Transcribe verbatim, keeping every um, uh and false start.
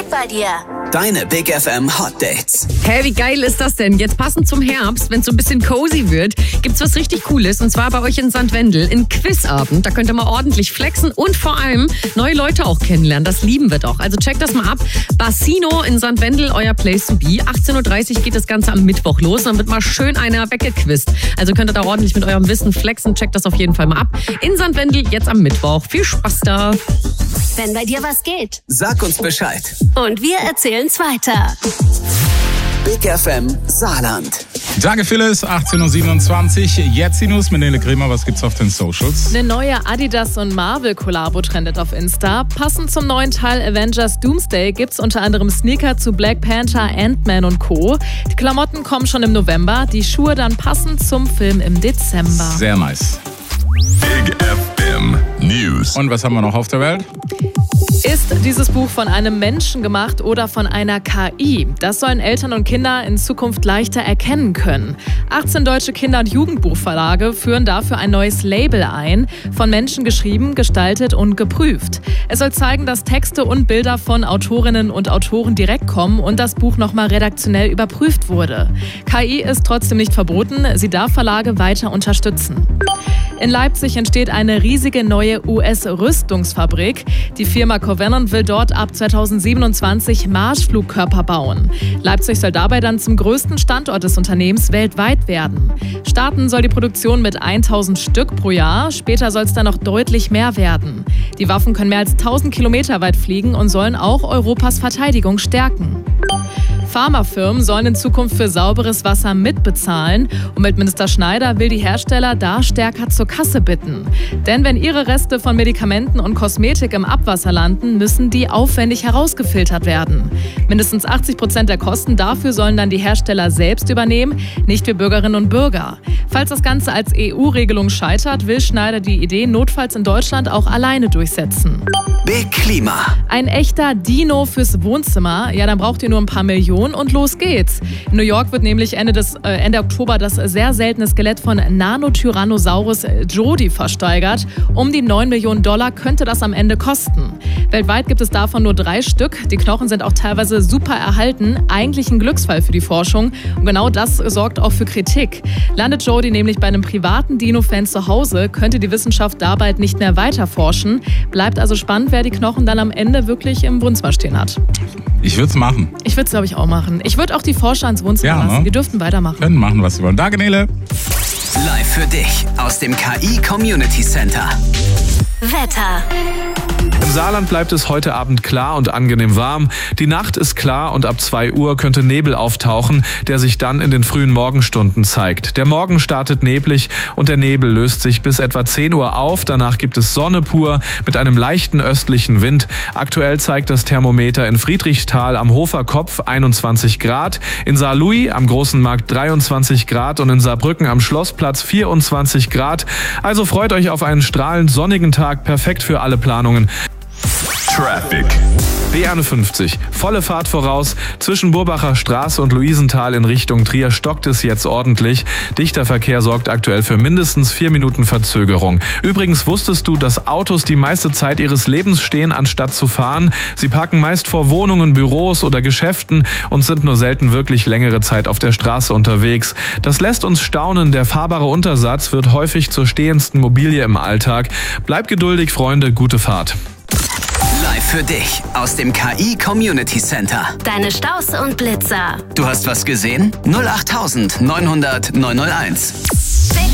geht bei dir? Deine Big F M Hot Dates. Hey, wie geil ist das denn? Jetzt passend zum Herbst, wenn es so ein bisschen cozy wird, gibt's was richtig Cooles. Und zwar bei euch in Sankt Wendel, in Quizabend. Da könnt ihr mal ordentlich flexen und vor allem neue Leute auch kennenlernen. Das lieben wir doch. Also checkt das mal ab. Basino in Sankt Wendel, euer Place to be. achtzehn Uhr dreißig geht das Ganze am Mittwoch los. Dann wird mal schön einer weggequizt. Also könnt ihr da ordentlich mit eurem Wissen flexen. Checkt das auf jeden Fall mal ab. In Sankt Wendel jetzt am Mittwoch. Viel Spaß da. Wenn bei dir was geht. Sag uns Bescheid. Und wir erzählen's weiter. Big F M Saarland. Danke, Phyllis. achtzehn Uhr siebenundzwanzig. Jetzt die News mit Nele Kremer. Was gibt's auf den Socials? Eine neue Adidas und Marvel-Kollabo trendet auf Insta. Passend zum neuen Teil Avengers Doomsday gibt's unter anderem Sneaker zu Black Panther, Ant-Man und Co. Die Klamotten kommen schon im November, die Schuhe dann passend zum Film im Dezember. Sehr nice. Big F M News. Und was haben wir noch auf der Welt? Ist dieses Buch von einem Menschen gemacht oder von einer K I? Das sollen Eltern und Kinder in Zukunft leichter erkennen können. achtzehn deutsche Kinder- und Jugendbuchverlage führen dafür ein neues Label ein, von Menschen geschrieben, gestaltet und geprüft. Es soll zeigen, dass Texte und Bilder von Autorinnen und Autoren direkt kommen und das Buch nochmal redaktionell überprüft wurde. K I ist trotzdem nicht verboten, sie darf Verlage weiter unterstützen. In Leipzig entsteht eine riesige neue U S-Rüstungsfabrik. Die Firma Covenant will dort ab zweitausendsiebenundzwanzig Marschflugkörper bauen. Leipzig soll dabei dann zum größten Standort des Unternehmens weltweit werden. Starten soll die Produktion mit tausend Stück pro Jahr. Später soll es dann noch deutlich mehr werden. Die Waffen können mehr als tausend Kilometer weit fliegen und sollen auch Europas Verteidigung stärken. Pharmafirmen sollen in Zukunft für sauberes Wasser mitbezahlen. Umweltminister Schneider will die Hersteller da stärker zur Kasse bitten. Denn wenn ihre Reste von Medikamenten und Kosmetik im Abwasser landen, müssen die aufwendig herausgefiltert werden. Mindestens achtzig Prozent der Kosten dafür sollen dann die Hersteller selbst übernehmen, nicht wir Bürgerinnen und Bürger. Falls das Ganze als E U-Regelung scheitert, will Schneider die Idee notfalls in Deutschland auch alleine durchsetzen. Big Klima. Ein echter Dino fürs Wohnzimmer. Ja, dann braucht ihr nur ein paar Millionen und los geht's. In New York wird nämlich Ende, des, äh, Ende Oktober das sehr seltene Skelett von Nanotyrannosaurus Jodi versteigert. Um die neun Millionen Dollar könnte das am Ende kosten. Weltweit gibt es davon nur drei Stück. Die Knochen sind auch teilweise super erhalten. Eigentlich ein Glücksfall für die Forschung. Und genau das sorgt auch für Kritik. Landet Jodi nämlich bei einem privaten Dino-Fan zu Hause, könnte die Wissenschaft da bald nicht mehr weiter forschen. Bleibt also spannend, wer die Knochen dann am Ende wirklich im Wohnzimmer stehen hat. Ich würde es machen. Ich würde es, glaube ich, auch machen. Ich würde auch die Forscher ins Wohnzimmer Ja, lassen. ne? Die dürften weitermachen. Können machen, was sie wollen. Danke, Nele. Live für dich aus dem K I Community Center. Wetter. Im Saarland bleibt es heute Abend klar und angenehm warm. Die Nacht ist klar und ab zwei Uhr könnte Nebel auftauchen, der sich dann in den frühen Morgenstunden zeigt. Der Morgen startet neblig und der Nebel löst sich bis etwa zehn Uhr auf. Danach gibt es Sonne pur mit einem leichten östlichen Wind. Aktuell zeigt das Thermometer in Friedrichsthal am Hofer Kopf einundzwanzig Grad, in Saarlouis am Großen Markt dreiundzwanzig Grad und in Saarbrücken am Schlossplatz vierundzwanzig Grad. Also freut euch auf einen strahlend sonnigen Tag, perfekt für alle Planungen. Traffic. B einundfünfzig. Volle Fahrt voraus. Zwischen Burbacher Straße und Luisenthal in Richtung Trier stockt es jetzt ordentlich. Dichter Verkehr sorgt aktuell für mindestens vier Minuten Verzögerung. Übrigens wusstest du, dass Autos die meiste Zeit ihres Lebens stehen, anstatt zu fahren? Sie parken meist vor Wohnungen, Büros oder Geschäften und sind nur selten wirklich längere Zeit auf der Straße unterwegs. Das lässt uns staunen. Der fahrbare Untersatz wird häufig zur stehendsten Mobilie im Alltag. Bleibt geduldig, Freunde. Gute Fahrt. Live für dich aus dem K I Community Center. Deine Staus und Blitzer. Du hast was gesehen? null acht neunhundert neunhunderteins.